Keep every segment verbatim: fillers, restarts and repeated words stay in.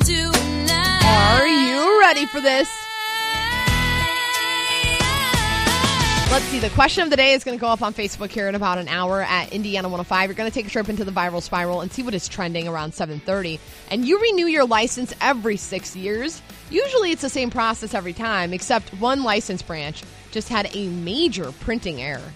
tonight. Are you ready for this? Let's see. The question of the day is going to go up on Facebook here in about an hour at Indiana one oh five. You're going to take a trip into the viral spiral and see what is trending around seven thirty. And you renew your license every six years. Usually it's the same process every time, except one license branch just had a major printing error.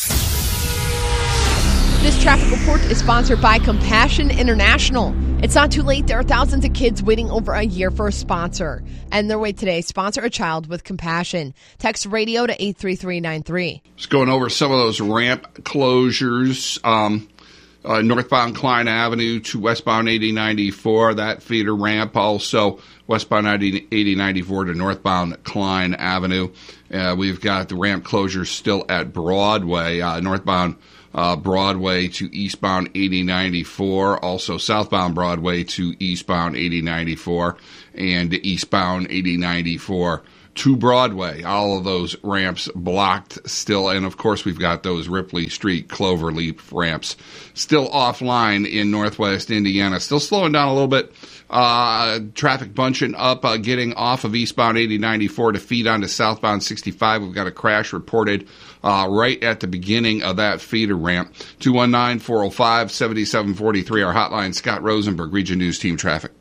This traffic report is sponsored by Compassion International. It's not too late. There are thousands of kids waiting over a year for a sponsor. And their way today, sponsor a child with compassion. Text radio to eight three three nine three. Just going over some of those ramp closures. Um, uh, northbound Klein Avenue to westbound eighty ninety-four, that feeder ramp. Also, westbound eighty ninety-four to northbound Klein Avenue. Uh, we've got the ramp closures still at Broadway, uh, northbound Uh, Broadway to eastbound eighty ninety-four, also southbound Broadway to eastbound eighty ninety-four, and eastbound eighty ninety-four to Broadway. All of those ramps blocked still, and of course we've got those Ripley Street Cloverleaf ramps still offline in northwest Indiana. Still slowing down a little bit. Uh, traffic bunching up, uh, getting off of eastbound eighty ninety-four to feed onto southbound sixty-five. We've got a crash reported uh, right at the beginning of that feeder ramp. two one nine, four oh five, seven seven four three, our hotline. Scott Rosenberg, Region News Team Traffic.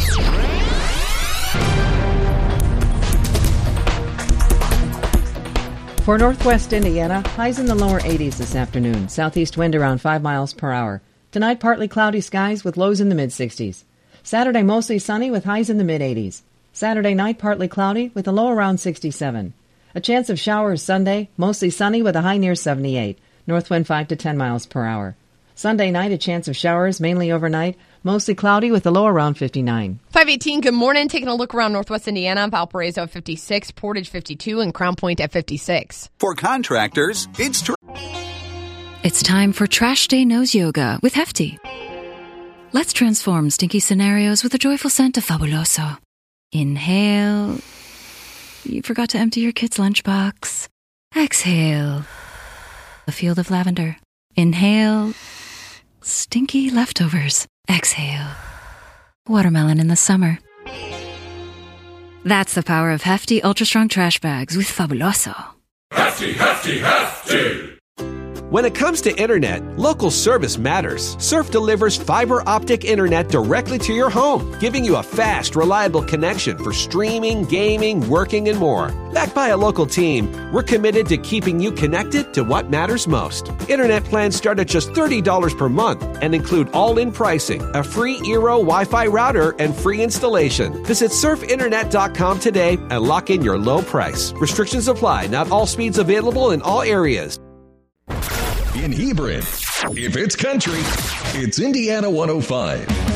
For northwest Indiana, highs in the lower eighties this afternoon. Southeast wind around five miles per hour. Tonight, partly cloudy skies with lows in the mid-sixties. Saturday, mostly sunny with highs in the mid-eighties. Saturday night, partly cloudy with a low around sixty-seven. A chance of showers Sunday, mostly sunny with a high near seventy-eight. North wind five to ten miles per hour. Sunday night, a chance of showers, mainly overnight, mostly cloudy with a low around fifty-nine. five eighteen, good morning. Taking a look around northwest Indiana, Valparaiso at fifty-six, Portage fifty-two, and Crown Point at fifty-six. For contractors, it's true. It's time for Trash Day Nose Yoga with Hefty. Let's transform stinky scenarios with a joyful scent of Fabuloso. Inhale. You forgot to empty your kid's lunchbox. Exhale. A field of lavender. Inhale. Stinky leftovers. Exhale. Watermelon in the summer. That's the power of Hefty Ultra Strong Trash Bags with Fabuloso. Hefty, hefty, hefty! When it comes to internet, local service matters. Surf delivers fiber optic internet directly to your home, giving you a fast, reliable connection for streaming, gaming, working, and more. Backed by a local team, we're committed to keeping you connected to what matters most. Internet plans start at just thirty dollars per month and include all-in pricing, a free Eero Wi-Fi router, and free installation. Visit surf internet dot com today and lock in your low price. Restrictions apply. Not all speeds available in all areas. In Hebron, if it's country, it's Indiana one oh five.